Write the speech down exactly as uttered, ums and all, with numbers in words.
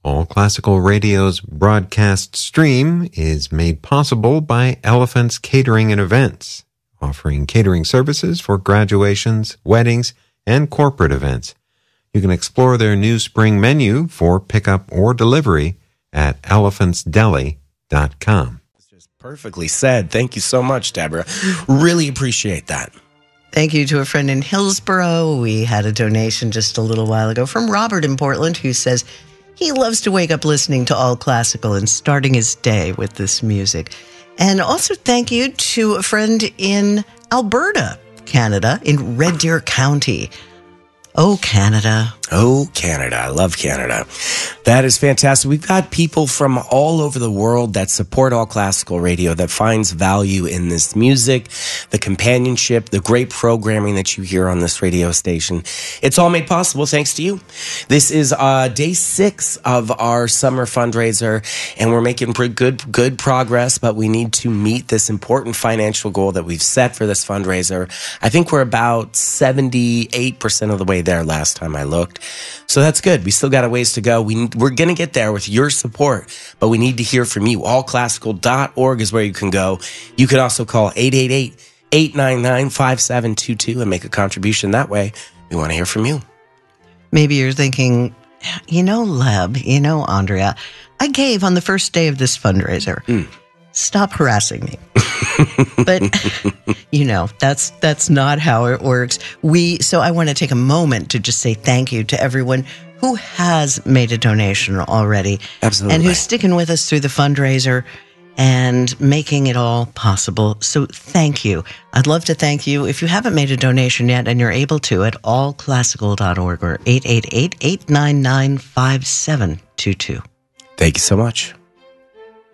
All Classical Radio's broadcast stream is made possible by Elephants Catering and Events, offering catering services for graduations, weddings, and corporate events. You can explore their new spring menu for pickup or delivery at elephants deli dot com. Just perfectly said. Thank you so much, Deborah. Really appreciate that. Thank you to a friend in Hillsborough. We had a donation just a little while ago from Robert in Portland, who says he loves to wake up listening to All Classical and starting his day with this music. And also thank you to a friend in Alberta, Canada, in Red Deer County. Oh, Canada. Oh, Canada. I love Canada. That is fantastic. We've got people from all over the world that support All Classical Radio, that finds value in this music, the companionship, the great programming that you hear on this radio station. It's all made possible thanks to you. This is uh, day six of our summer fundraiser, and we're making pretty good, good progress, but we need to meet this important financial goal that we've set for this fundraiser. I think we're about seventy-eight percent of the way there last time I looked. So that's good. We still got a ways to go. We, we're going to get there with your support, but we need to hear from you. all classical dot org is where you can go. You can also call eight eight eight, eight nine nine, five seven two two and make a contribution that way. We want to hear from you. Maybe you're thinking, you know, Leb, you know, Andrea, I gave on the first day of this fundraiser. Mm. Stop harassing me. But, you know, that's that's not how it works. We so I want to take a moment to just say thank you to everyone who has made a donation already. Absolutely. And who's sticking with us through the fundraiser and making it all possible. So thank you. I'd love to thank you. If you haven't made a donation yet and you're able to, at all classical dot org or eight eight eight, eight nine nine, five seven two two. Thank you so much.